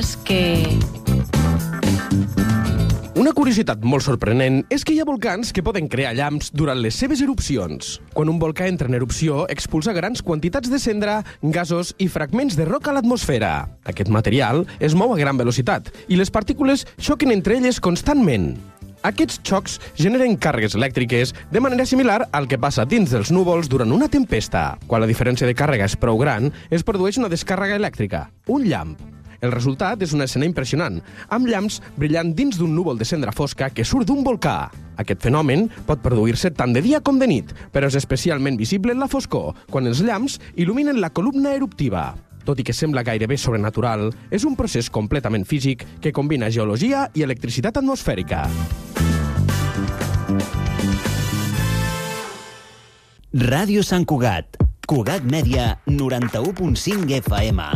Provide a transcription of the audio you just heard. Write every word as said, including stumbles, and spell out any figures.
que... Una curiositat molt sorprenent és que hi ha volcans que poden crear llamps durant les seves erupcions. Quan un volcà entra en erupció, expulsa grans quantitats de cendra, gasos i fragments de roca a l'atmosfera. Aquest material es mou a gran velocitat i les partícules xoquen entre elles constantment. Aquests xocs generen càrregues elèctriques de manera similar al que passa dins dels núvols durant una tempesta. Quan la diferència de càrrega és prou gran, es produeix una descàrrega elèctrica, un llamp. El resultat és una escena impressionant, amb llamps brillant dins d'un núvol de cendra fosca que surt d'un volcà. Aquest fenomen pot produir-se tant de dia com de nit, però és especialment visible en la foscor, quan els llamps il·luminen la columna eruptiva. Tot i que sembla gairebé sobrenatural, és un procés completament físic que combina geologia i electricitat atmosfèrica. Ràdio Sant Cugat. Cugat Mèdia, noranta-u punt cinc F M.